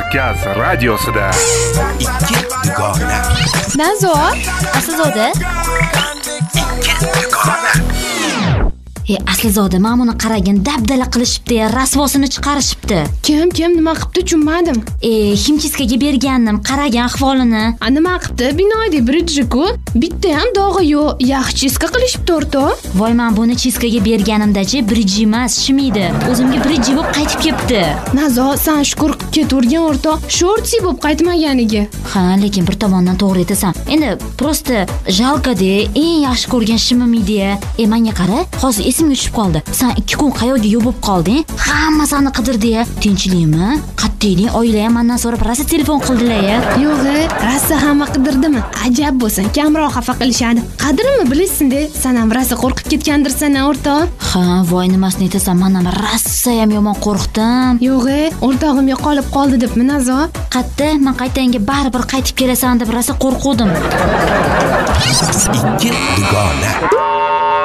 Markaz radiosida ikki dugona. Nazo, Aslizoda. Aslizoda, mana buni qaragin, dabdala qilishibdi, rasvosini chiqarishibdi. Kim nima qilibdi, tushunmadim. Himchiskaga bergandim, qaragan ahvolini. Nima qilibdi? Binoyda bridji-ku. Bitta ham dog'i yo'q. Yaxshi chiska qilishibdi o'rtoq. Voy, men buni chiskaga berganimda-chi, bridji emas, shimiydi. O'zimga bridji bo'lib qaytib kelibdi. Nazo, sen shu qo'rqib ketavergan o'rtoq, shortsi bo'lib qaytmaganiga. Ha, lekin bir tomondan to'g'ri aytasan. Endi prosta jalka-da, eng yaxshi ko'rgan shimim edi. Menga qara, hozir esimga tushib qoldi. Sen 2 kun qayoqqa yubib qolding? Hamma seni qidirdi. Tinchlikmi? Qattiqlik, oila ham mendan so'rab rosa telefon qildilar. Yo'q, rosa hamma qidirdimi? Ajab bo'lsin, kamroq xafa qilishadi. Qadrimni bilishsin-da, sen ham rosa qo'rqib ketgandirsan, o'rtoq. Ha, voy, nimasini aytasan, men ham rosa ham yomon qo'rqdim. Yo'q, o'rtog'im yo'qolib qoldi debmi, Nazo? Qatta, men qaytanga baribir qaytib kelasan deb rosa qo'rquvdim. Ikki dugona.